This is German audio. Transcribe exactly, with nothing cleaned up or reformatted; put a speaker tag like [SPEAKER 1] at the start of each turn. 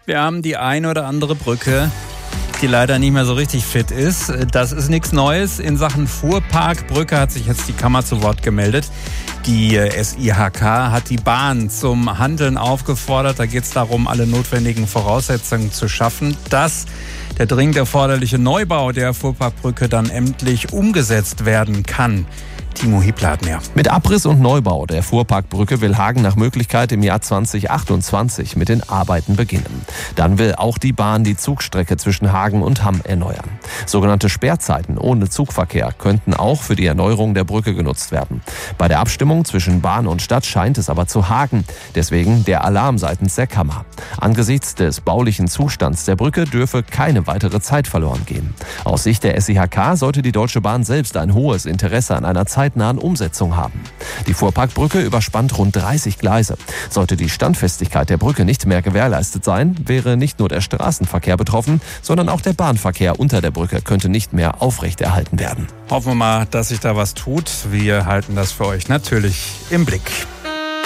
[SPEAKER 1] Wir haben die eine oder andere Brücke, die leider nicht mehr so richtig fit ist. Das ist nichts Neues. In Sachen Fuhrparkbrücke hat sich jetzt die Kammer zu Wort gemeldet. Die S I H K hat die Bahn zum Handeln aufgefordert. Da geht es darum, alle notwendigen Voraussetzungen zu schaffen, dass der dringend erforderliche Neubau der Fuhrparkbrücke dann endlich umgesetzt werden kann. Timo Hiebler hat mehr.
[SPEAKER 2] Mit Abriss und Neubau der Fuhrparkbrücke will Hagen nach Möglichkeit im Jahr zwanzig achtundzwanzig mit den Arbeiten beginnen. Dann will auch die Bahn die Zugstrecke zwischen Hagen und Hamm erneuern. Sogenannte Sperrzeiten ohne Zugverkehr könnten auch für die Erneuerung der Brücke genutzt werden. Bei der Abstimmung zwischen Bahn und Stadt scheint es aber zu haken. Deswegen der Alarm seitens der Kammer. Angesichts des baulichen Zustands der Brücke dürfe keine weitere Zeit verloren gehen. Aus Sicht der S I H K sollte die Deutsche Bahn selbst ein hohes Interesse an einer zeitnahen Umsetzung haben. Die Fuhrparkbrücke überspannt rund dreißig Gleise. Sollte die Standfestigkeit der Brücke nicht mehr gewährleistet sein, wäre nicht nur der Straßenverkehr betroffen, sondern auch der Bahnverkehr unter der Brücke könnte nicht mehr aufrechterhalten werden.
[SPEAKER 1] Hoffen wir mal, dass sich da was tut. Wir halten das für euch natürlich im Blick.